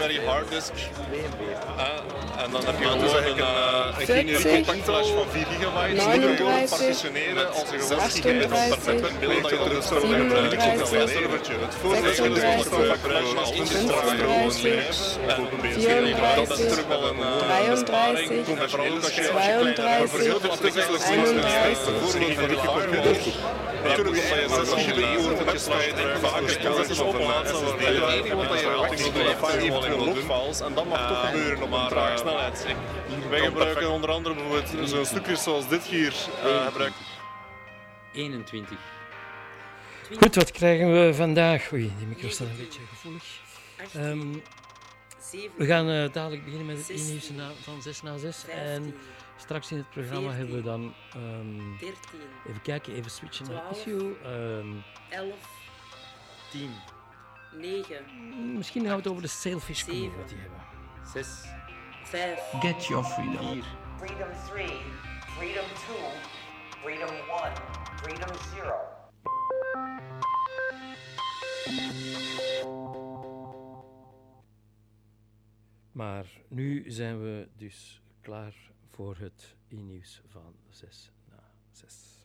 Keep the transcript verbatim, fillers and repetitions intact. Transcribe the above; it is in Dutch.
primary harddisk. Uh, en dan heb je Maar gewoon dus een, uh, een generieke contactflash van vier gigabyte. Die moet je gewoon partitioneren als je gewoon zes gigabyte per netwerk wil dat je op de server gebruikt. Dat is een servertje. Het voordeel is dat je een contactflash als installeren en dat is terug wel een besparing. Vooral ook als je kleiner voor heel veel applicaties bijvoorbeeld voor de firewall. Natuurlijk omdat je zes gigabyte voor een website vaak is opladen. Het enige wat je altijd wil doen is eventueel logfiles en dat mag toch gebeuren op een trage snelheid. Wij gebruiken onder andere bijvoorbeeld zo'n stukjes zoals dit hier. Uh, gebruik... eenentwintig. Goed, wat krijgen we vandaag? Oei, die micro staat een beetje gevoelig. Um, we gaan uh, dadelijk beginnen met het e-nieuws van zes na zes. En straks in het programma hebben we dan... Um, even kijken, even switchen naar issue. Um, elf. tien. negen. Misschien gaan we het over de Sailfish Community hebben. zes. vijf. Get your freedom. vier. Freedom three, Freedom two, Freedom one, Freedom zero. Maar nu zijn we dus klaar voor het e-nieuws van zes na zes.